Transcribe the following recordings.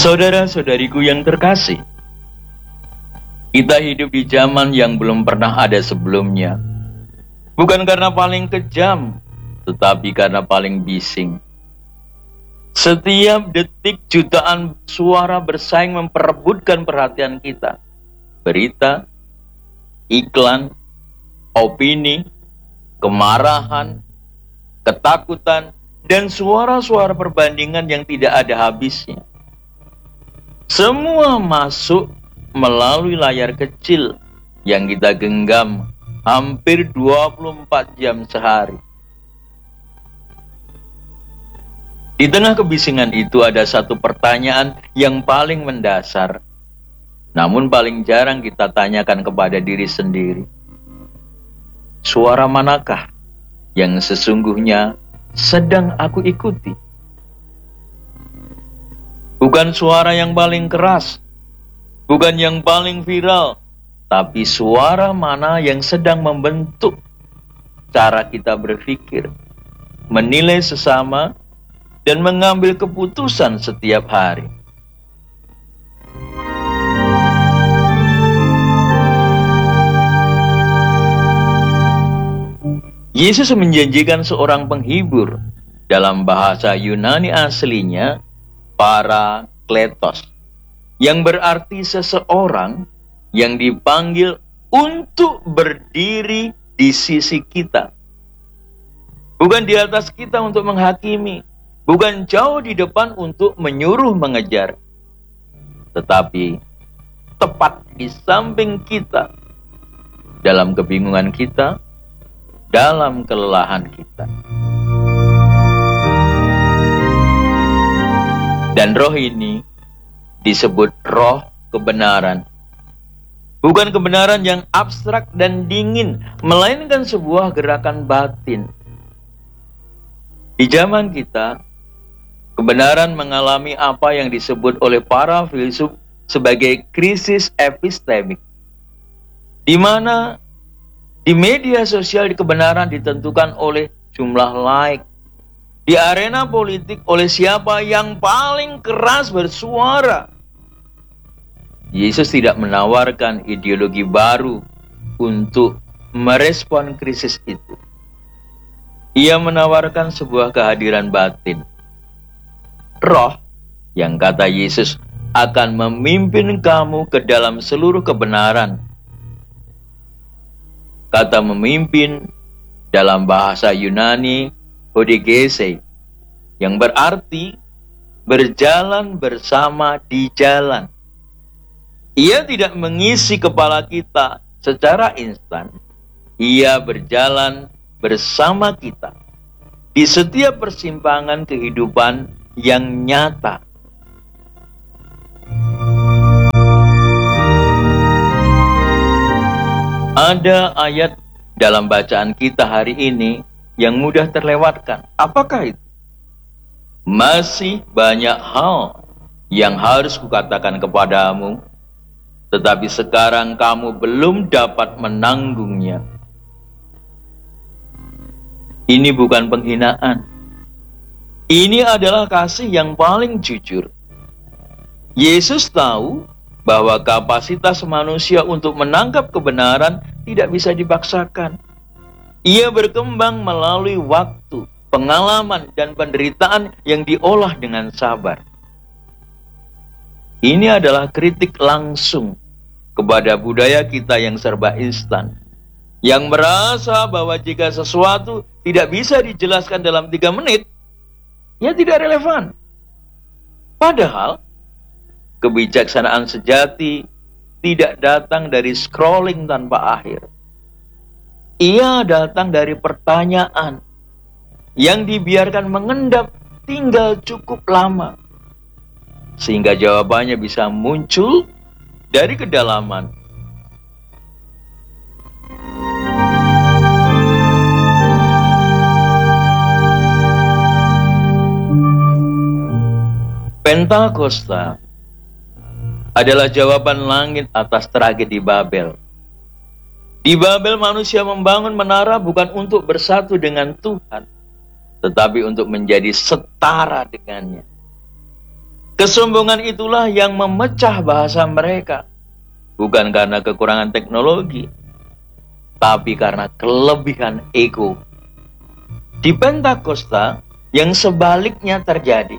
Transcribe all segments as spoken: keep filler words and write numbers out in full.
Saudara-saudariku yang terkasih, kita hidup di zaman yang belum pernah ada sebelumnya. Bukan karena paling kejam, tetapi karena paling bising. Setiap detik jutaan suara bersaing memperebutkan perhatian kita. Berita, iklan, opini, kemarahan, ketakutan, dan suara-suara perbandingan yang tidak ada habisnya. Semua masuk melalui layar kecil yang kita genggam hampir dua puluh empat jam sehari. Di tengah kebisingan itu ada satu pertanyaan yang paling mendasar, namun paling jarang kita tanyakan kepada diri sendiri. Suara manakah yang sesungguhnya sedang aku ikuti? Bukan suara yang paling keras, bukan yang paling viral, tapi suara mana yang sedang membentuk cara kita berpikir, menilai sesama, dan mengambil keputusan setiap hari. Yesus menjanjikan seorang penghibur, dalam bahasa Yunani aslinya Parakletos, yang berarti seseorang yang dipanggil untuk berdiri di sisi kita. Bukan di atas kita untuk menghakimi, bukan jauh di depan untuk menyuruh mengejar, tetapi tepat di samping kita, dalam kebingungan kita, dalam kelelahan kita. Dan roh ini disebut roh kebenaran. Bukan kebenaran yang abstrak dan dingin, melainkan sebuah gerakan batin. Di zaman kita, kebenaran mengalami apa yang disebut oleh para filsuf sebagai krisis epistemik, di mana di media sosial kebenaran ditentukan oleh jumlah like, di arena politik oleh siapa yang paling keras bersuara. Yesus tidak menawarkan ideologi baru untuk merespon krisis itu. Ia menawarkan sebuah kehadiran batin. Roh yang, kata Yesus, akan memimpin kamu ke dalam seluruh kebenaran. Kata memimpin dalam bahasa Yunani Hodegese, yang berarti berjalan bersama di jalan. Ia tidak mengisi kepala kita secara instan. Ia berjalan bersama kita di setiap persimpangan kehidupan yang nyata. Ada ayat dalam bacaan kita hari ini yang mudah terlewatkan. Apakah itu? Masih banyak hal yang harus kukatakan kepadamu, tetapi sekarang kamu belum dapat menanggungnya. Ini bukan penghinaan. Ini adalah kasih yang paling jujur. Yesus tahu bahwa kapasitas manusia untuk menangkap kebenaran tidak bisa dipaksakan. Ia berkembang melalui waktu, pengalaman, dan penderitaan yang diolah dengan sabar. Ini adalah kritik langsung kepada budaya kita yang serba instan, yang merasa bahwa jika sesuatu tidak bisa dijelaskan dalam tiga menit, ya tidak relevan. Padahal, kebijaksanaan sejati tidak datang dari scrolling tanpa akhir. Ia datang dari pertanyaan yang dibiarkan mengendap tinggal cukup lama, sehingga jawabannya bisa muncul dari kedalaman. Pentakosta adalah jawaban langit atas tragedi Babel. Di Babel manusia membangun menara bukan untuk bersatu dengan Tuhan, tetapi untuk menjadi setara dengannya. Kesombongan itulah yang memecah bahasa mereka, bukan karena kekurangan teknologi, tapi karena kelebihan ego. Di Pentakosta, yang sebaliknya terjadi.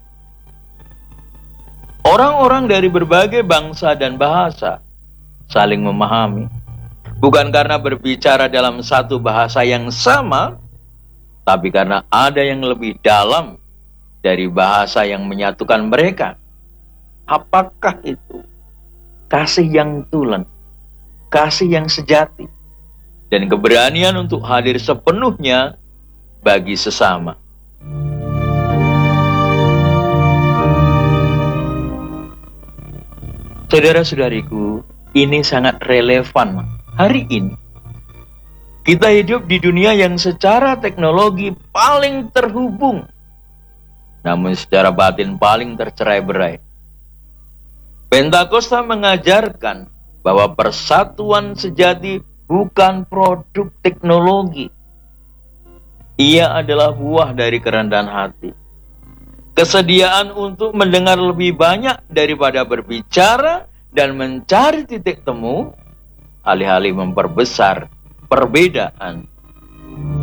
Orang-orang dari berbagai bangsa dan bahasa saling memahami, bukan karena berbicara dalam satu bahasa yang sama, tapi karena ada yang lebih dalam dari bahasa yang menyatukan mereka. Apakah itu? Kasih yang tulen, kasih yang sejati, dan keberanian untuk hadir sepenuhnya bagi sesama. Saudara-saudariku, ini sangat relevan hari ini. Kita hidup di dunia yang secara teknologi paling terhubung, namun secara batin paling tercerai-berai. Pentakosta mengajarkan bahwa persatuan sejati bukan produk teknologi. Ia adalah buah dari kerendahan hati. Kesediaan untuk mendengar lebih banyak daripada berbicara dan mencari titik temu, alih-alih memperbesar perbedaan.